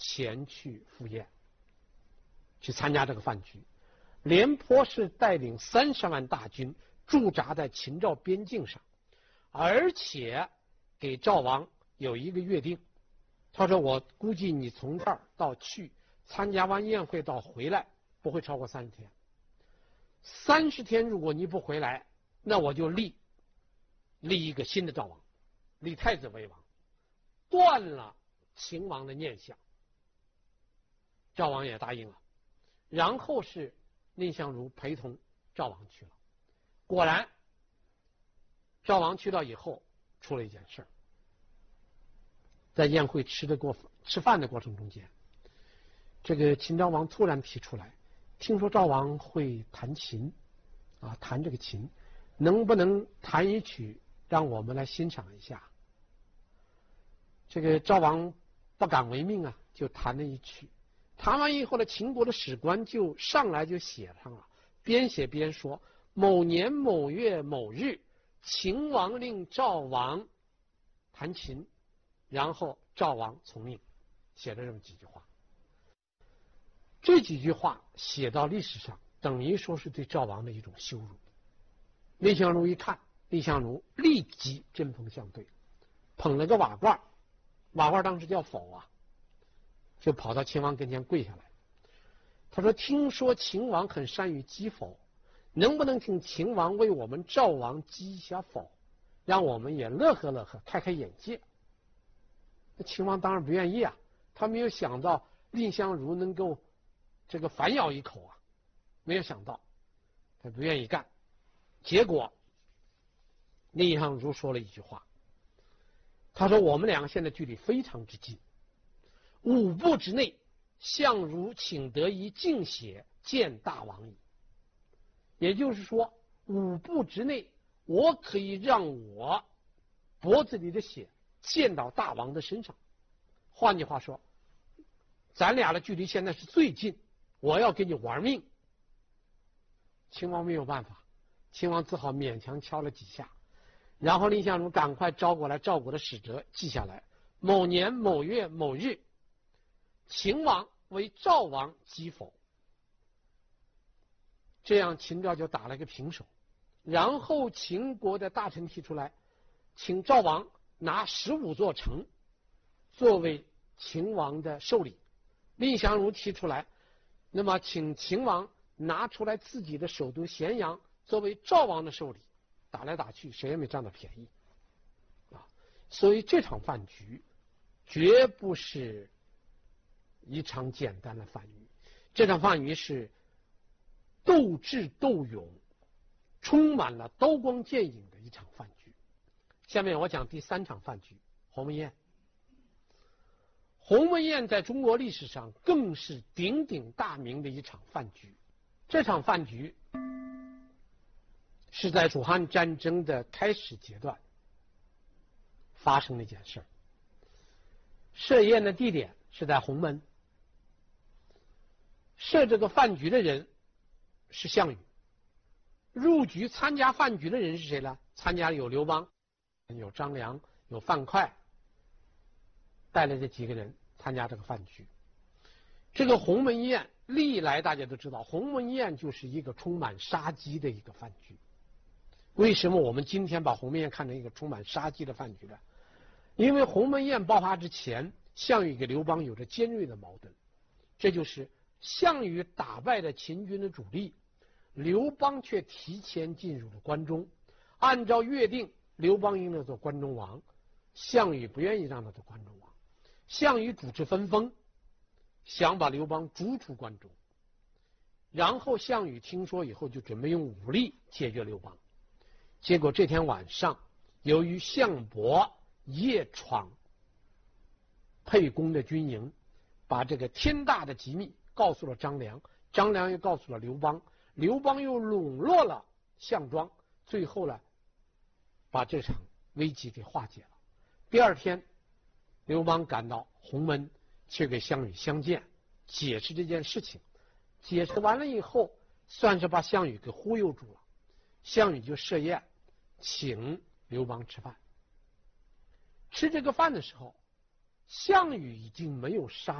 前去赴宴，去参加这个饭局。廉颇是带领30万大军驻扎在秦赵边境上，而且给赵王有一个约定，他说我估计你从这儿到去参加完宴会到回来不会超过30天，30天如果你不回来，那我就立一个新的赵王，立太子为王，断了秦王的念想。赵王也答应了，然后是蔺相如陪同赵王去了。果然赵王去到以后出了一件事，在宴会吃饭的过程中间，这个秦昭王突然提出来，听说赵王会弹琴弹这个琴，能不能弹一曲让我们来欣赏一下？这个赵王不敢违命就弹了一曲。弹完以后呢，秦国的史官就上来就写上了，边写边说某年某月某日，秦王令赵王弹琴，然后赵王从命，写了这么几句话。这几句话写到历史上，等于说是对赵王的一种羞辱。蔺相如一看，蔺相如立即针锋相对，捧了个瓦罐，瓦罐当时叫否就跑到秦王跟前跪下来。他说听说秦王很善于击否，能不能请秦王为我们赵王击一下否，让我们也乐呵乐呵，开开眼界。那秦王当然不愿意他没有想到蔺相如能够这个反咬一口没有想到，他不愿意干。结果蔺相如说了一句话，他说我们两个现在距离非常之近，5步之内，相如请得一净血见大王矣。也就是说5步之内，我可以让我脖子里的血溅到大王的身上。换句话说，咱俩的距离现在是最近，我要跟你玩命。秦王没有办法，秦王只好勉强敲了几下，然后蔺相如赶快招过来赵国的使者，记下来某年某月某日，秦王为赵王击否。这样秦赵就打了个平手。然后秦国的大臣提出来，请赵王拿15座城作为秦王的寿礼。蔺相如提出来，那么请秦王拿出来自己的首都咸阳作为赵王的寿礼。打来打去，谁也没占到便宜所以这场饭局绝不是一场简单的饭局，这场饭局是斗智斗勇，充满了刀光剑影的一场饭局。下面我讲第3场饭局，鸿门宴。鸿门宴在中国历史上更是鼎鼎大名的一场饭局。这场饭局是在楚汉战争的开始阶段发生的一件事。设宴的地点是在鸿门，设这个饭局的人是项羽。入局参加饭局的人是谁呢？参加有刘邦，有张良，有范哙，带来这几个人参加这个饭局。这个鸿门宴历来大家都知道，鸿门宴就是一个充满杀机的一个饭局。为什么我们今天把鸿门宴看成一个充满杀机的饭局呢？因为鸿门宴爆发之前，项羽跟刘邦有着尖锐的矛盾。这就是项羽打败了秦军的主力，刘邦却提前进入了关中。按照约定，刘邦应该做关中王，项羽不愿意让他做关中王。项羽主持分封，想把刘邦逐出关中。然后项羽听说以后，就准备用武力解决刘邦。结果这天晚上，由于项伯夜闯沛公的军营，把这个天大的机密告诉了张良，张良又告诉了刘邦，刘邦又笼络了项庄，最后呢，把这场危机给化解了。第2天，刘邦赶到鸿门去给项羽相见，解释这件事情。解释完了以后，算是把项羽给忽悠住了。项羽就设宴请刘邦吃饭。吃这个饭的时候，项羽已经没有杀